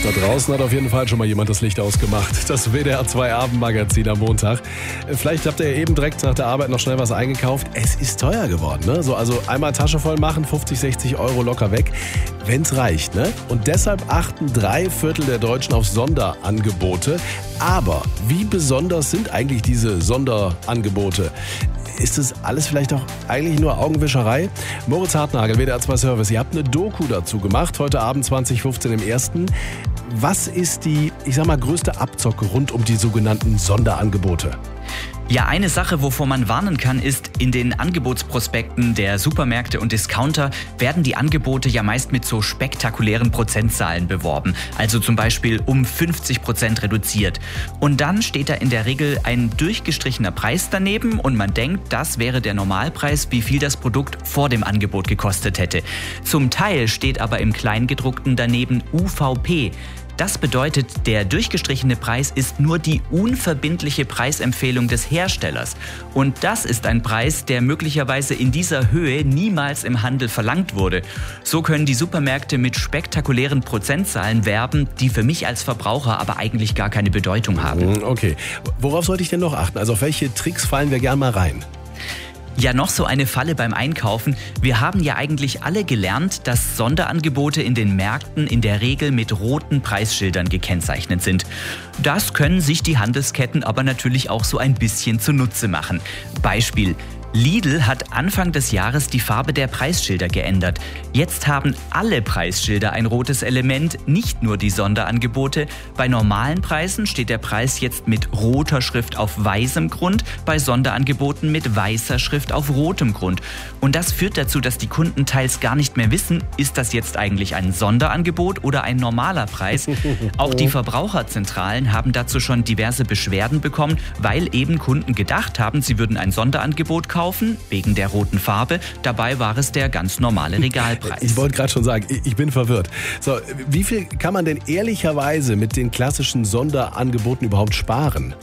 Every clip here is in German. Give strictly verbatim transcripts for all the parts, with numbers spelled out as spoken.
Da draußen hat auf jeden Fall schon mal jemand das Licht ausgemacht. Das W D R zwei Abendmagazin am Montag. Vielleicht habt ihr ja eben direkt nach der Arbeit noch schnell was eingekauft. Es ist teuer geworden, ne? So, also einmal Tasche voll machen, fünfzig, sechzig Euro locker weg, wenn's reicht, ne? Und deshalb achten drei Viertel der Deutschen auf Sonderangebote. Aber wie besonders sind eigentlich diese Sonderangebote? Ist das alles vielleicht auch eigentlich nur Augenwischerei? Moritz Hartnagel, W D R zwei Service, ihr habt eine Doku dazu gemacht, heute Abend zwanzig fünfzehn im ersten. Was ist die, ich sag mal, größte Abzocke rund um die sogenannten Sonderangebote? Ja, eine Sache, wovor man warnen kann, ist, in den Angebotsprospekten der Supermärkte und Discounter werden die Angebote ja meist mit so spektakulären Prozentzahlen beworben. Also zum Beispiel um fünfzig Prozent reduziert. Und dann steht da in der Regel ein durchgestrichener Preis daneben und man denkt, das wäre der Normalpreis, wie viel das Produkt vor dem Angebot gekostet hätte. Zum Teil steht aber im Kleingedruckten daneben U V P. Das bedeutet, der durchgestrichene Preis ist nur die unverbindliche Preisempfehlung des Herstellers. Und das ist ein Preis, der möglicherweise in dieser Höhe niemals im Handel verlangt wurde. So können die Supermärkte mit spektakulären Prozentzahlen werben, die für mich als Verbraucher aber eigentlich gar keine Bedeutung haben. Okay, worauf sollte ich denn noch achten? Also auf welche Tricks fallen wir gerne mal rein? Ja, noch so eine Falle beim Einkaufen. Wir haben ja eigentlich alle gelernt, dass Sonderangebote in den Märkten in der Regel mit roten Preisschildern gekennzeichnet sind. Das können sich die Handelsketten aber natürlich auch so ein bisschen zunutze machen. Beispiel: Lidl hat Anfang des Jahres die Farbe der Preisschilder geändert. Jetzt haben alle Preisschilder ein rotes Element, nicht nur die Sonderangebote. Bei normalen Preisen steht der Preis jetzt mit roter Schrift auf weißem Grund, bei Sonderangeboten mit weißer Schrift auf rotem Grund. Und das führt dazu, dass die Kunden teils gar nicht mehr wissen, ist das jetzt eigentlich ein Sonderangebot oder ein normaler Preis. Auch die Verbraucherzentralen haben dazu schon diverse Beschwerden bekommen, weil eben Kunden gedacht haben, sie würden ein Sonderangebot kaufen. Wegen der roten Farbe. Dabei war es der ganz normale Regalpreis. Ich wollte gerade schon sagen, ich bin verwirrt. So, wie viel kann man denn ehrlicherweise mit den klassischen Sonderangeboten überhaupt sparen?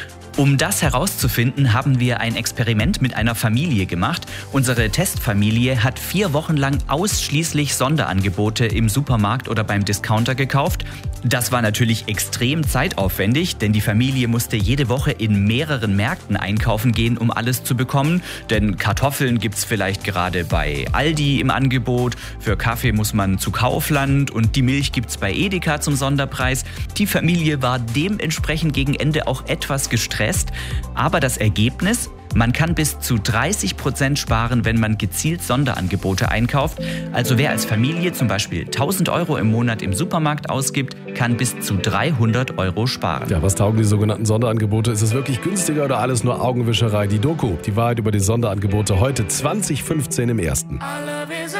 Um das herauszufinden, haben wir ein Experiment mit einer Familie gemacht. Unsere Testfamilie hat vier Wochen lang ausschließlich Sonderangebote im Supermarkt oder beim Discounter gekauft. Das war natürlich extrem zeitaufwendig, denn die Familie musste jede Woche in mehreren Märkten einkaufen gehen, um alles zu bekommen. Denn Kartoffeln gibt's vielleicht gerade bei Aldi im Angebot, für Kaffee muss man zu Kaufland und die Milch gibt's bei Edeka zum Sonderpreis. Die Familie war dementsprechend gegen Ende auch etwas gestresst. Aber das Ergebnis: Man kann bis zu dreißig Prozent sparen, wenn man gezielt Sonderangebote einkauft. Also wer als Familie zum Beispiel tausend Euro im Monat im Supermarkt ausgibt, kann bis zu dreihundert Euro sparen. Ja, was taugen die sogenannten Sonderangebote? Ist es wirklich günstiger oder alles nur Augenwischerei? Die Doku, die Wahrheit über die Sonderangebote, heute zwanzig fünfzehn im ersten.